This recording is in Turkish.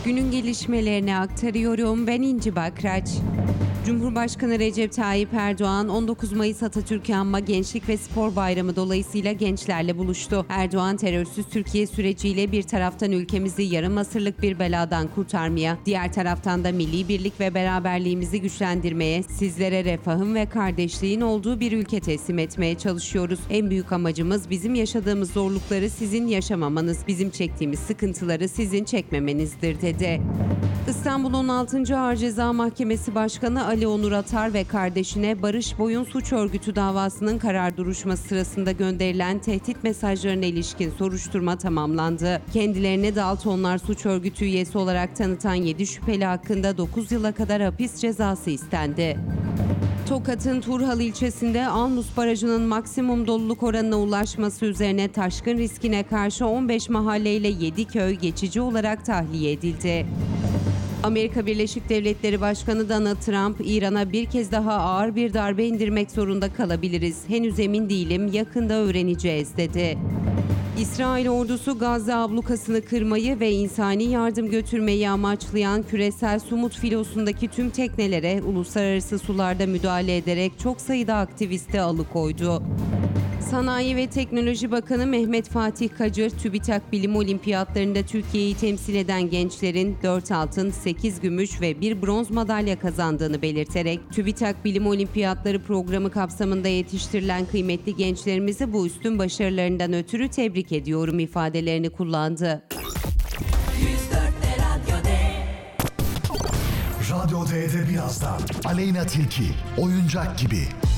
Günün gelişmelerini aktarıyorum. Ben İnci Bakraç. Cumhurbaşkanı Recep Tayyip Erdoğan 19 Mayıs Atatürk Anma Gençlik ve Spor Bayramı dolayısıyla gençlerle buluştu. Erdoğan terörsüz Türkiye süreciyle bir taraftan ülkemizi yarım asırlık bir beladan kurtarmaya, diğer taraftan da milli birlik ve beraberliğimizi güçlendirmeye, sizlere refahın ve kardeşliğin olduğu bir ülke teslim etmeye çalışıyoruz. En büyük amacımız bizim yaşadığımız zorlukları sizin yaşamamanız, bizim çektiğimiz sıkıntıları sizin çekmemenizdir dedi. İstanbul 16. Ağır Ceza Mahkemesi Başkanı Ali Onur Atar ve kardeşine Barış Boyun Suç Örgütü davasının karar duruşması sırasında gönderilen tehdit mesajlarına ilişkin soruşturma tamamlandı. Kendilerini Daltonlar Suç Örgütü üyesi olarak tanıtan 7 şüpheli hakkında 9 yıla kadar hapis cezası istendi. Tokat'ın Turhal ilçesinde Almus Barajı'nın maksimum doluluk oranına ulaşması üzerine taşkın riskine karşı 15 mahalleyle 7 köy geçici olarak tahliye edildi. Amerika Birleşik Devletleri Başkanı Donald Trump, İran'a bir kez daha ağır bir darbe indirmek zorunda kalabiliriz. Henüz emin değilim, yakında öğreneceğiz dedi. İsrail ordusu Gazze ablukasını kırmayı ve insani yardım götürmeyi amaçlayan küresel Sumut filosundaki tüm teknelere uluslararası sularda müdahale ederek çok sayıda aktivisti alıkoydu. Sanayi ve Teknoloji Bakanı Mehmet Fatih Kacır, TÜBİTAK Bilim Olimpiyatlarında Türkiye'yi temsil eden gençlerin 4 altın, 8 gümüş ve 1 bronz madalya kazandığını belirterek, TÜBİTAK Bilim Olimpiyatları programı kapsamında yetiştirilen kıymetli gençlerimizi bu üstün başarılarından ötürü tebrik ediyorum ifadelerini kullandı. Radyo D'de birazdan Aleyna Tilki, oyuncak gibi.